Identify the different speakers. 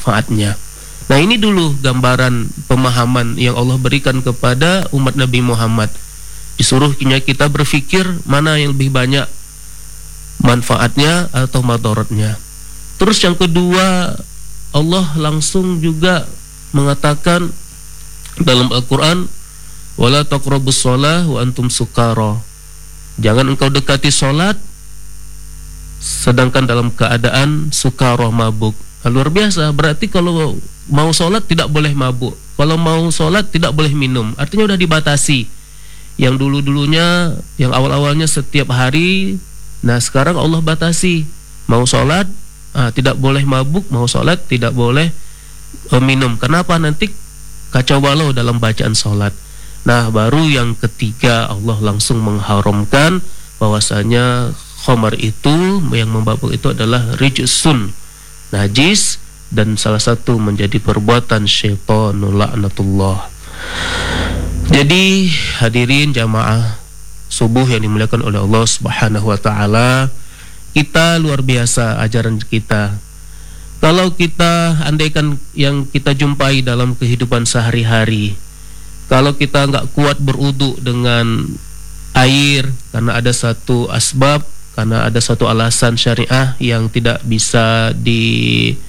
Speaker 1: manfaatnya. Nah, ini dulu gambaran pemahaman yang Allah berikan kepada umat Nabi Muhammad. Disuruhnya kita berpikir mana yang lebih banyak manfaatnya atau madaratnya. Terus yang kedua, Allah langsung juga mengatakan dalam Al-Quran, wala taqrabus shalah wa antum sukara. Jangan engkau dekati sholat sedangkan dalam keadaan sukara, mabuk. Nah, luar biasa, berarti kalau mau sholat tidak boleh mabuk, kalau mau sholat tidak boleh minum. Artinya udah dibatasi. Yang dulu-dulunya, yang awal-awalnya setiap hari, nah sekarang Allah batasi. Mau sholat tidak boleh mabuk, mau sholat tidak boleh minum. Kenapa? Nanti kacau balau dalam bacaan sholat. Nah, baru yang ketiga Allah langsung mengharamkan bahwasanya khamar itu, yang memabuk itu adalah rijsun, najis, dan salah satu menjadi perbuatan syaitan, laknatullah. Jadi hadirin jamaah subuh yang dimuliakan oleh Allah Subhanahu wa taala, kita luar biasa ajaran kita. Kalau kita andaikan yang kita jumpai dalam kehidupan sehari-hari, kalau kita nggak kuat berwudu dengan air karena ada satu asbab, karena ada satu alasan syariah yang tidak bisa